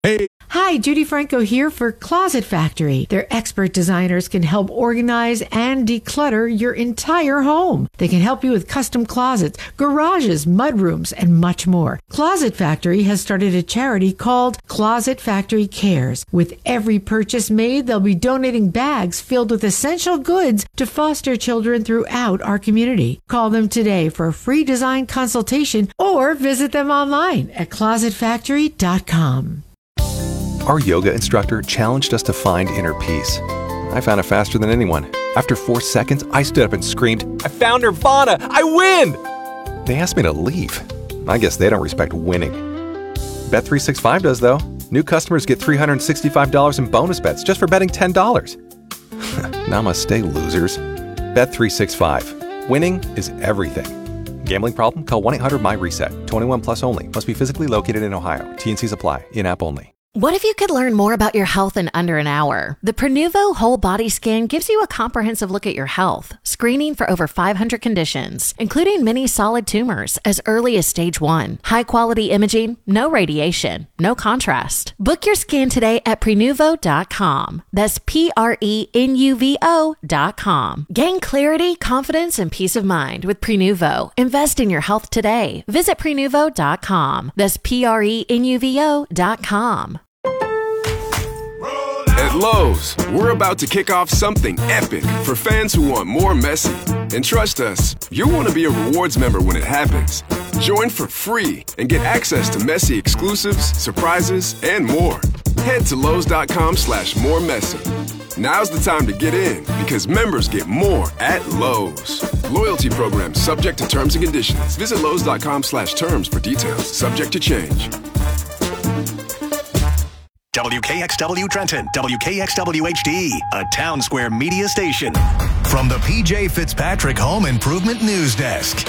Hey. Hi, Judy Franco here for Closet Factory. Their expert designers can help organize and declutter your entire home. They can help you with custom closets, garages, mudrooms, and much more. Closet Factory has started a charity called Closet Factory Cares. With every purchase made, they'll be donating bags filled with essential goods to foster children throughout our community. Call them today for a free design consultation or visit them online at closetfactory.com. Our yoga instructor challenged us to find inner peace. I found it faster than anyone. After 4 seconds, I stood up and screamed, "I found Nirvana! I win!" They asked me to leave. I guess they don't respect winning. Bet365 does, though. New customers get $365 in bonus bets just for betting $10. Namaste, losers. Bet365. Winning is everything. Gambling problem? Call 1-800-MY-RESET. 21 plus only. Must be physically located in Ohio. T&Cs apply. In-app only. What if you could learn more about your health in under an hour? The Prenuvo Whole Body Scan gives you a comprehensive look at your health, screening for over 500 conditions, including many solid tumors as early as stage 1. High-quality imaging, no radiation, no contrast. Book your scan today at Prenuvo.com. That's Prenuvo.com. Gain clarity, confidence, and peace of mind with Prenuvo. Invest in your health today. Visit Prenuvo.com. That's Prenuvo.com. At Lowe's, we're about to kick off something epic for fans who want more Messi. And trust us, you'll want to be a rewards member when it happens. Join for free and get access to Messi exclusives, surprises, and more. Head to Lowe's.com/moremessy. Now's the time to get in because members get more at Lowe's. Loyalty program subject to terms and conditions. Visit Lowe's.com/terms for details. Subject to change. WKXW Trenton, WKXW HD, a Town Square media station. From the PJ Fitzpatrick Home Improvement News Desk.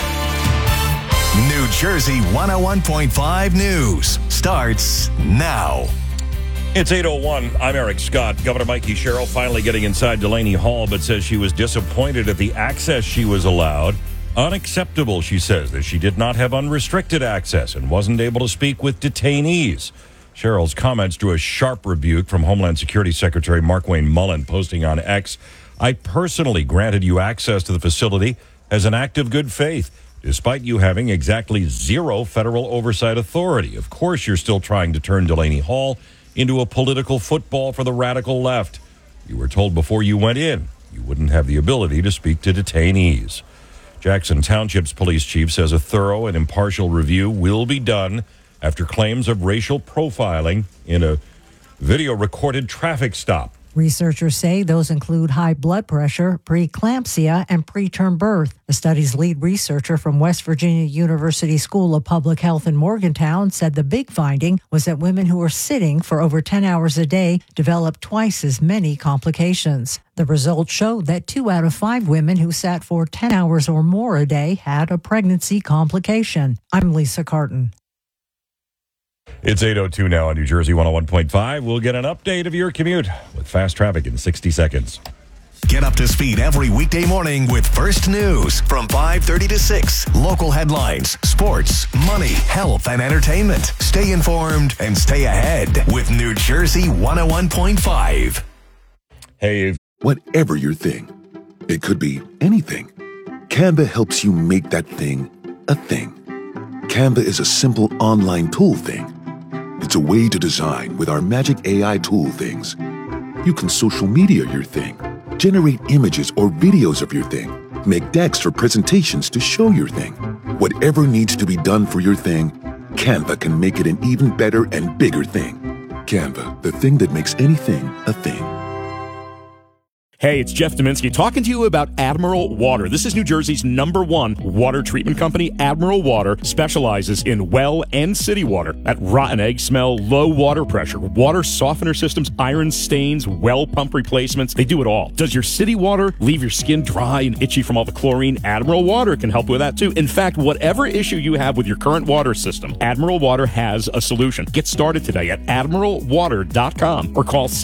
New Jersey 101.5 News starts now. It's 8:01. I'm Eric Scott. Governor Mikey Sherrill finally getting inside Delaney Hall, but says she was disappointed at the access she was allowed. Unacceptable, she says, that she did not have unrestricted access and wasn't able to speak with detainees. Sherrill's comments drew a sharp rebuke from Homeland Security Secretary Markwayne Mullin, posting on X, "I personally granted you access to the facility as an act of good faith, despite you having exactly zero federal oversight authority. Of course, you're still trying to turn Delaney Hall into a political football for the radical left. You were told before you went in you wouldn't have the ability to speak to detainees." Jackson Township's police chief says a thorough and impartial review will be done after claims of racial profiling in a video-recorded traffic stop. Researchers say those include high blood pressure, preeclampsia, and preterm birth. The study's lead researcher from West Virginia University School of Public Health in Morgantown said the big finding was that women who were sitting for over 10 hours a day developed twice as many complications. The results showed that 2 out of 5 women who sat for 10 hours or more a day had a pregnancy complication. I'm Lisa Carton. It's 8:02 now on New Jersey 101.5. We'll get an update of your commute with fast traffic in 60 seconds. Get up to speed every weekday morning with First News from 5:30 to 6. Local headlines, sports, money, health, and entertainment. Stay informed and stay ahead with New Jersey 101.5. Hey, whatever your thing, it could be anything. Canva helps you make that thing a thing. Canva is a simple online tool thing. It's a way to design with our magic AI tool things. You can social media your thing, generate images or videos of your thing, make decks for presentations to show your thing. Whatever needs to be done for your thing, Canva can make it an even better and bigger thing. Canva, the thing that makes anything a thing. Hey, it's Jeff Dominski talking to you about Admiral Water. This is New Jersey's #1 water treatment company. Admiral Water specializes in well and city water. That rotten egg smell, low water pressure, water softener systems, iron stains, well pump replacements. They do it all. Does your city water leave your skin dry and itchy from all the chlorine? Admiral Water can help with that too. In fact, whatever issue you have with your current water system, Admiral Water has a solution. Get started today at admiralwater.com or call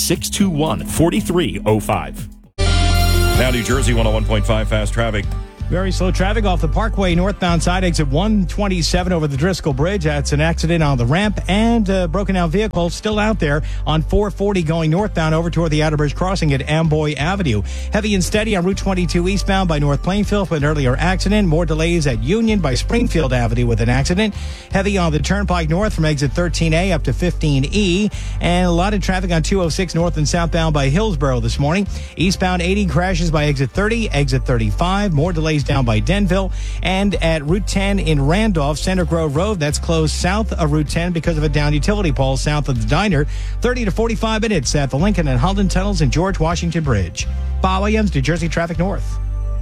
732-621-4305. Now New Jersey 101.5 fast traffic. Very slow traffic off the Parkway northbound side, exit 127 over the Driscoll Bridge. That's an accident on the ramp, and a broken down vehicle still out there on 440 going northbound over toward the Outer Bridge crossing at Amboy Avenue. Heavy and steady on Route 22 eastbound by North Plainfield with an earlier accident. More delays at Union by Springfield Avenue with an accident. Heavy on the Turnpike North from exit 13A up to 15E. And a lot of traffic on 206 north and southbound by Hillsborough this morning. Eastbound 80 crashes by exit 30, exit 35. More delays down by Denville, and at Route 10 in Randolph, Center Grove Road, that's closed south of Route 10 because of a downed utility pole south of the diner. 30 to 45 minutes at the Lincoln and Holden tunnels and George Washington Bridge. Bob Williams, New Jersey Traffic North.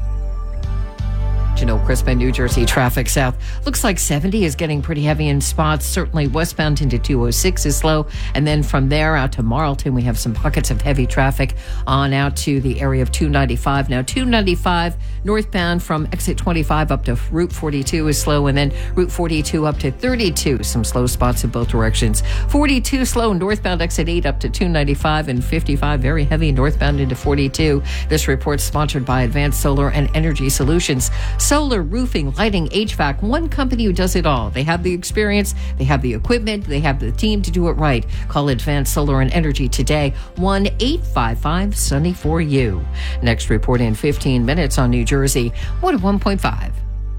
Crispin, New Jersey traffic south. Looks like 70 is getting pretty heavy in spots. Certainly westbound into 206 is slow. And then from there out to Marlton, we have some pockets of heavy traffic on out to the area of 295. Now, 295 northbound from exit 25 up to Route 42 is slow. And then Route 42 up to 32. Some slow spots in both directions. 42 slow northbound exit 8 up to 295 and 55. Very heavy northbound into 42. This report's sponsored by Advanced Solar and Energy Solutions. Solar, roofing, lighting, HVAC, one company who does it all. They have the experience, they have the equipment, they have the team to do it right. Call Advanced Solar and Energy today, 1-855-SUNNY4U. Next report in 15 minutes on New Jersey, 101.5.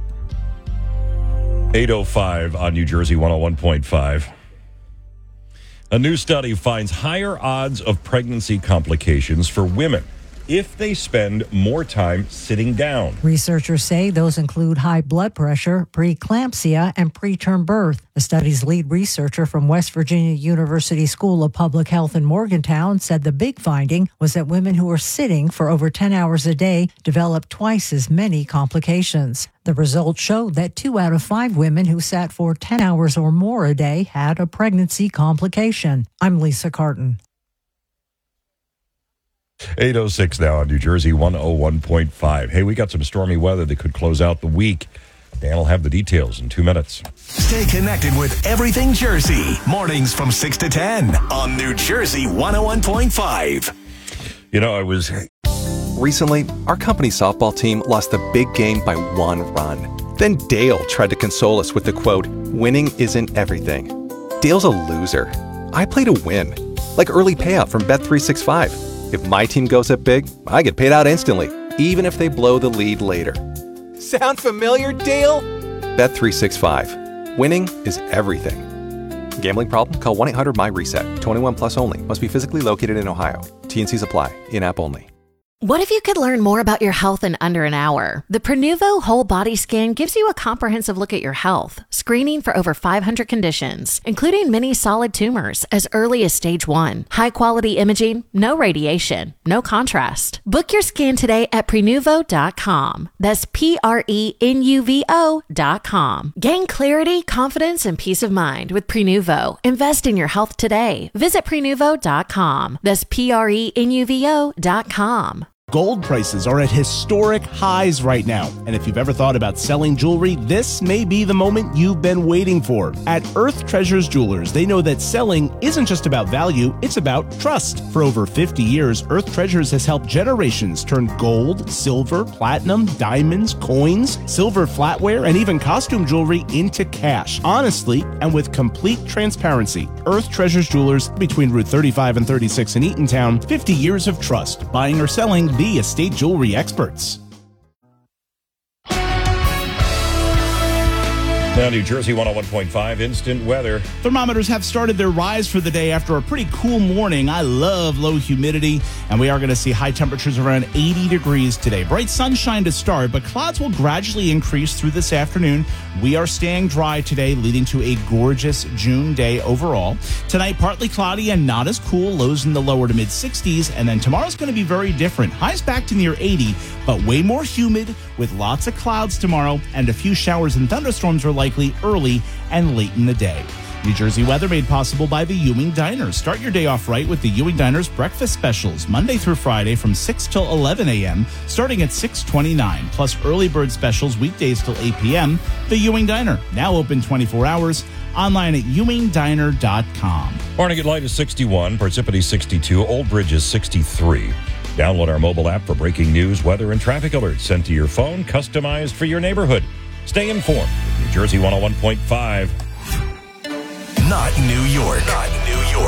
8:05 on New Jersey 101.5. A new study finds higher odds of pregnancy complications for women if they spend more time sitting down. Researchers say those include high blood pressure, preeclampsia, and preterm birth. The study's lead researcher from West Virginia University School of Public Health in Morgantown said the big finding was that women who were sitting for over 10 hours a day developed twice as many complications. The results showed that 2 out of 5 women who sat for 10 hours or more a day had a pregnancy complication. I'm Lisa Carton. 8:06 now on New Jersey 101.5. Hey, we got some stormy weather that could close out the week. Dan will have the details in 2 minutes. Stay connected with Everything Jersey. Mornings from 6 to 10 on New Jersey 101.5. Recently, our company softball team lost the big game by 1 run. Then Dale tried to console us with the quote, "Winning isn't everything." Dale's a loser. I play to win, like early payout from Bet365. If my team goes up big, I get paid out instantly, even if they blow the lead later. Sound familiar, Dale? Bet365. Winning is everything. Gambling problem? Call 1-800-MY-RESET. 21 plus only. Must be physically located in Ohio. T&Cs apply. In-app only. What if you could learn more about your health in under an hour? The Prenuvo Whole Body Scan gives you a comprehensive look at your health, screening for over 500 conditions, including many solid tumors as early as stage 1. High-quality imaging, no radiation, no contrast. Book your scan today at Prenuvo.com. That's Prenuvo.com. Gain clarity, confidence, and peace of mind with Prenuvo. Invest in your health today. Visit Prenuvo.com. That's Prenuvo.com. Gold prices are at historic highs right now, and if you've ever thought about selling jewelry, this may be the moment you've been waiting for. At Earth Treasures Jewelers, they know that selling isn't just about value, it's about trust. For over 50 years, Earth Treasures has helped generations turn gold, silver, platinum, diamonds, coins, silver flatware, and even costume jewelry into cash. Honestly, and with complete transparency, Earth Treasures Jewelers, between Route 35 and 36 in Eatontown, 50 years of trust, buying or selling the estate jewelry experts. Now, New Jersey 101.5, instant weather. Thermometers have started their rise for the day after a pretty cool morning. I love low humidity, and we are going to see high temperatures around 80 degrees today. Bright sunshine to start, but clouds will gradually increase through this afternoon. We are staying dry today, leading to a gorgeous June day overall. Tonight, partly cloudy and not as cool, lows in the lower to mid-60s, and then tomorrow's going to be very different. Highs back to near 80, but way more humid with lots of clouds tomorrow, and a few showers and thunderstorms are likely early and late in the day. New Jersey weather made possible by the Ewing Diner. Start your day off right with the Ewing Diner's breakfast specials, Monday through Friday from 6 till 11 a.m., starting at $6.29, plus early bird specials weekdays till 8 p.m. The Ewing Diner, now open 24 hours, online at ewingdiner.com. Barnegat Light is 61, Parsippany 62, Old Bridge is 63. Download our mobile app for breaking news, weather, and traffic alerts sent to your phone, customized for your neighborhood. Stay informed with New Jersey 101.5. Not New York.